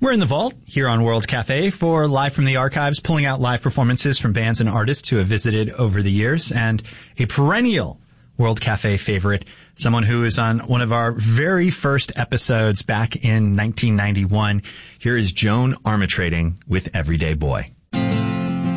We're in the vault here on World Cafe for Live from the Archives, pulling out live performances from bands and artists who have visited over the years, and a perennial World Cafe favorite, someone who is on one of our very first episodes back in 1991. Here is Joan Armatrading with Everyday Boy.